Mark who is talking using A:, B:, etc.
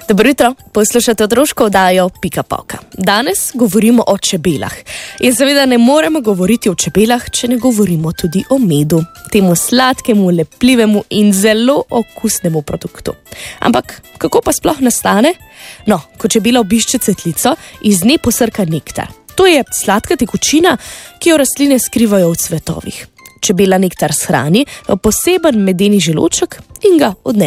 A: Dobro jutro, poslušate otroško oddajo Pika Poka. Danes govorimo o čebelah. In seveda ne moremo govoriti o čebelah, če ne govorimo tudi o medu. Temu sladkemu, lepljivemu in zelo okusnemu produktu. Ampak kako pa sploh nastane? No, ko čebela obišče cvetlico, iz nje posrka nektar. To je sladka tekočina, ki jo rastline skrivajo v cvetovih. Čebela nektar shrani v poseben medeni želodček in ga odnese